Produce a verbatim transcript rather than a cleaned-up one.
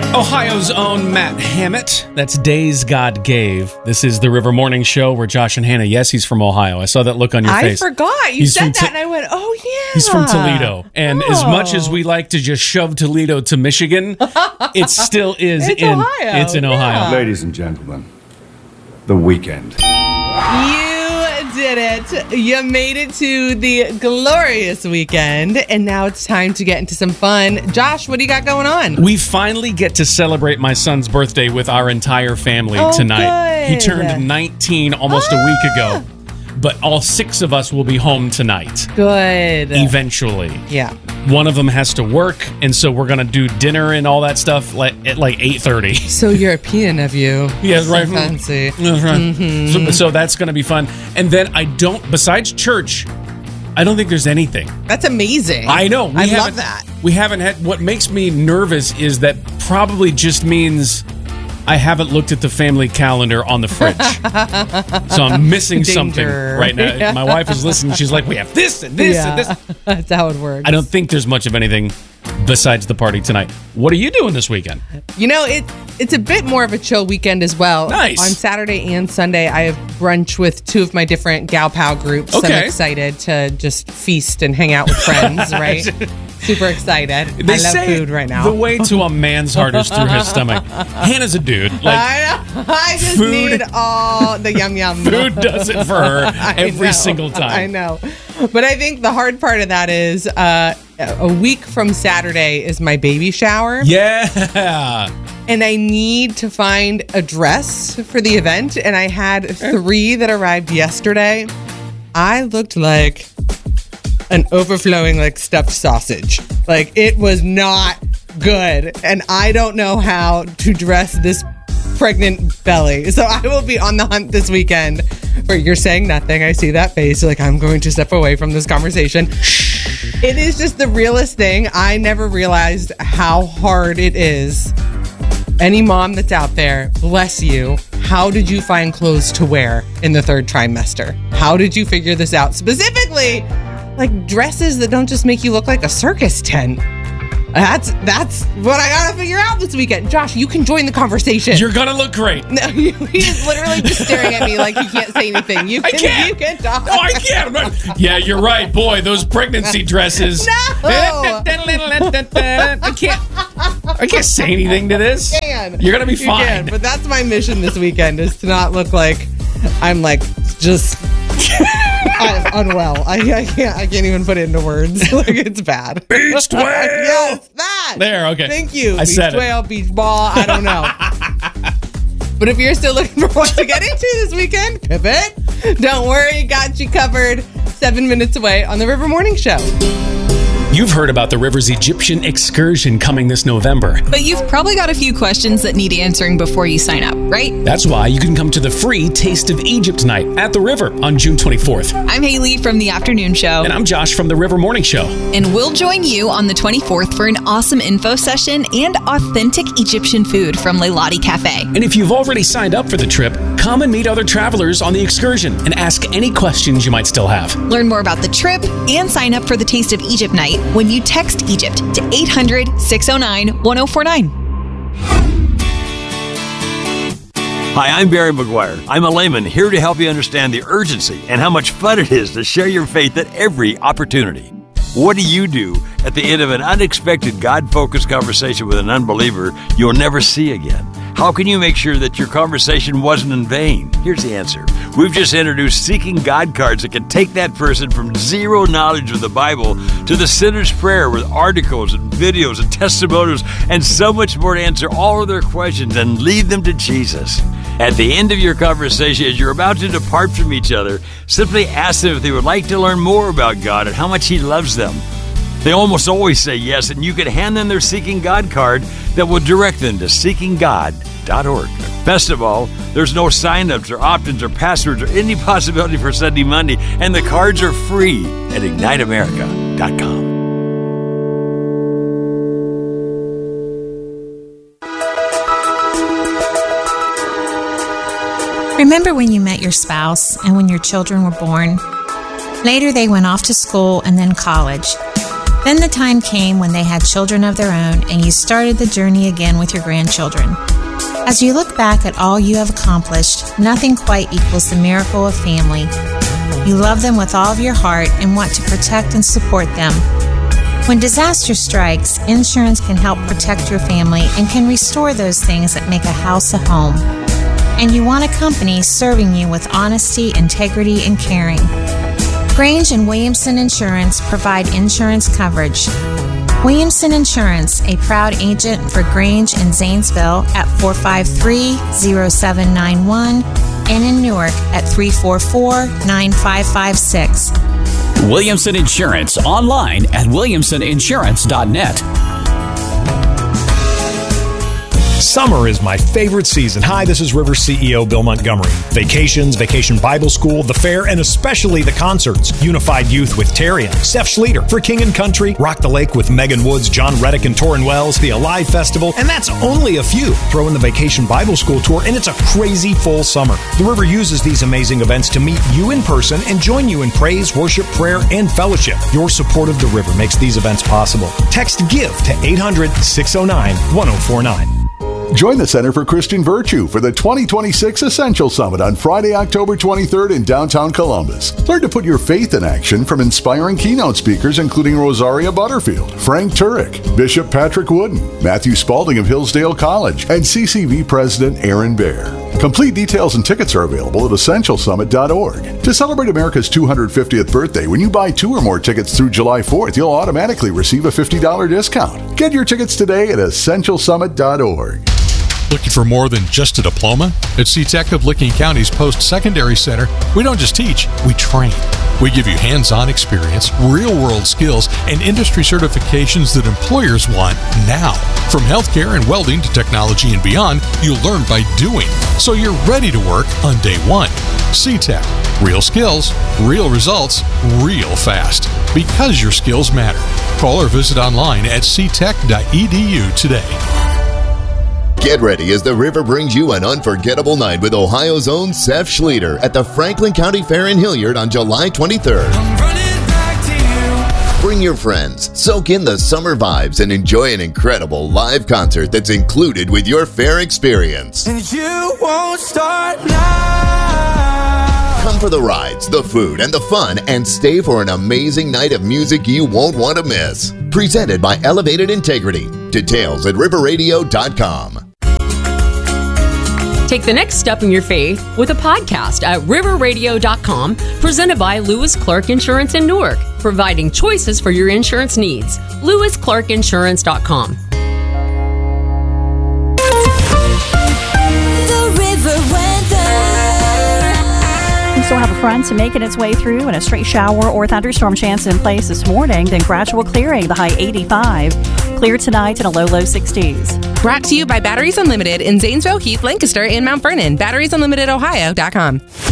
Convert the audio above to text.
Ohio's own Matt Hammett. That's Days God Gave. This is the River Morning Show where Josh and Hannah, yes, he's from Ohio. I saw that look on your I face. I forgot. You he's said that T- and I went, oh, yeah. He's from Toledo. And oh. as much as we like to just shove Toledo to Michigan, it still is it's in Ohio. It's in Ohio. Yeah. Ladies and gentlemen, the weekend. You did it. You made it to the glorious weekend, and now it's time to get into some fun. Josh, what do you got going on? We finally get to celebrate my son's birthday with our entire family oh, tonight. Good. He turned nineteen almost ah! a week ago, but all six of us will be home tonight. Good. Eventually. Yeah. One of them has to work, and so we're going to do dinner and all that stuff like, at like eight thirty. So European of you. Yeah, so right. Fancy. That's right. Mm-hmm. So, so that's going to be fun. And then I don't, besides church, I don't think there's anything. That's amazing. I know. We I haven't- love that. We haven't had, what makes me nervous is that probably just means I haven't looked at the family calendar on the fridge. So I'm missing Danger. something right now. Yeah. My wife is listening. She's like, we have this and this yeah. and this. That's how it works. I don't think there's much of anything besides the party tonight. What are you doing this weekend? You know, it it's a bit more of a chill weekend as well. Nice. On Saturday and Sunday, I have brunch with two of my different Gal Pal groups. Okay. I'm excited to just feast and hang out with friends, right? Super excited. They I love say food right now. The way to a man's heart is through his stomach. Hannah's a dude. Like, I, know. I just food- need all the yum yum. food does it for her every know. single time. I know. But I think the hard part of that is uh, a week from Saturday is my baby shower. Yeah. And I need to find a dress for the event. And I had three that arrived yesterday. I looked like an overflowing, like, stuffed sausage. Like, it was not good. And I don't know how to dress this pregnant belly. So I will be on the hunt this weekend for you're saying nothing. I see that face. Like, I'm going to step away from this conversation. It is just the realest thing. I never realized how hard it is. Any mom that's out there, bless you. How did you find clothes to wear in the third trimester? How did you figure this out? Specifically, like dresses that don't just make you look like a circus tent. That's that's what I gotta figure out this weekend. Josh, you can join the conversation. You're gonna look great. No, he is literally just staring at me like he can't say anything. You can, I can't. You can talk. No, I can't. I'm not- yeah, you're right. Boy, those pregnancy dresses. No. I can't. I can't say anything to this. You can. You're gonna be You fine. can, but that's my mission this weekend is to not look like I'm like just I'm unwell. I, I can't. I can't even put it into words. Like it's bad. Beached whale. Yes, that. There. Okay. Thank you. I beach said it. whale, beach ball. I don't know. But if you're still looking for what to get into this weekend, pivot. Don't worry, got you covered. Seven minutes away on the River Morning Show. You've heard about the River's Egyptian excursion coming this November. But you've probably got a few questions that need answering before you sign up, right? That's why you can come to the free Taste of Egypt night at the River on June twenty-fourth. I'm Haley from The Afternoon Show. And I'm Josh from the River Morning Show. And we'll join you on the twenty-fourth for an awesome info session and authentic Egyptian food from Leilani Cafe. And if you've already signed up for the trip, come and meet other travelers on the excursion and ask any questions you might still have. Learn more about the trip and sign up for the Taste of Egypt night when you text Egypt to eight hundred, six oh nine, one oh four nine. Hi, I'm Barry McGuire. I'm a layman here to help you understand the urgency and how much fun it is to share your faith at every opportunity. What do you do at the end of an unexpected God-focused conversation with an unbeliever you'll never see again? How can you make sure that your conversation wasn't in vain? Here's the answer. We've just introduced Seeking God cards that can take that person from zero knowledge of the Bible to the sinner's prayer with articles and videos and testimonials and so much more to answer all of their questions and lead them to Jesus. At the end of your conversation, as you're about to depart from each other, simply ask them if they would like to learn more about God and how much He loves them. They almost always say yes, and you can hand them their Seeking God card that will direct them to seeking god dot org. Best of all, there's no sign-ups or opt-ins or passwords or any possibility for Sunday Monday, and the cards are free at ignite america dot com. Remember when you met your spouse and when your children were born? Later they went off to school and then college. Then the time came when they had children of their own, and you started the journey again with your grandchildren. As you look back at all you have accomplished, nothing quite equals the miracle of family. You love them with all of your heart and want to protect and support them. When disaster strikes, insurance can help protect your family and can restore those things that make a house a home. And you want a company serving you with honesty, integrity, and caring. Grange and Williamson Insurance provide insurance coverage. Williamson Insurance, a proud agent for Grange in Zanesville at four five three, zero seven nine one and in Newark at three four four, nine five five six. Williamson Insurance, online at williamson insurance dot net. Summer is my favorite season. Hi, this is River C E O Bill Montgomery. Vacations, Vacation Bible School, the fair, and especially the concerts. Unified Youth with Tarian, Steph Schlueter, For King and Country, Rock the Lake with Megan Woods, John Reddick and Torrin Wells, the Alive Festival, and that's only a few. Throw in the Vacation Bible School Tour, and it's a crazy full summer. The River uses these amazing events to meet you in person and join you in praise, worship, prayer, and fellowship. Your support of the River makes these events possible. Text GIVE to eight hundred, six oh nine, one oh four nine. Join the Center for Christian Virtue for the twenty twenty-six Essential Summit on Friday, October twenty-third in downtown Columbus. Learn to put your faith in action from inspiring keynote speakers including Rosaria Butterfield, Frank Turek, Bishop Patrick Wooden, Matthew Spalding of Hillsdale College, and C C V President Aaron Baer. Complete details and tickets are available at essential summit dot org. To celebrate America's two hundred fiftieth birthday, when you buy two or more tickets through July fourth, you'll automatically receive a fifty dollars discount. Get your tickets today at essential summit dot org. Looking for more than just a diploma? At SeaTech of Licking County's Post-Secondary Center, we don't just teach, we train. We give you hands-on experience, real-world skills, and industry certifications that employers want now. From healthcare and welding to technology and beyond, you'll learn by doing, so you're ready to work on day one. SeaTech. Real skills, real results, real fast. Because your skills matter. Call or visit online at c tech dot e d u today. Get ready as the River brings you an unforgettable night with Ohio's own Steph Schlueter at the Franklin County Fair in Hilliard on July twenty-third. Bring your friends, soak in the summer vibes, and enjoy an incredible live concert that's included with your fair experience. And you won't start now. Come for the rides, the food, and the fun, and stay for an amazing night of music you won't want to miss. Presented by Elevated Integrity. Details at river radio dot com. Take the next step in your faith with a podcast at river radio dot com, presented by Lewis Clark Insurance in Newark, providing choices for your insurance needs. lewis clark insurance dot com. The River weather. We still have a front making its way through and a straight shower or thunderstorm chance in place this morning, then gradual clearing, the high eighty-five. Clear tonight and a low, low sixties. Brought to you by Batteries Unlimited in Zanesville, Heath, Lancaster, and Mount Vernon. batteries unlimited ohio dot com.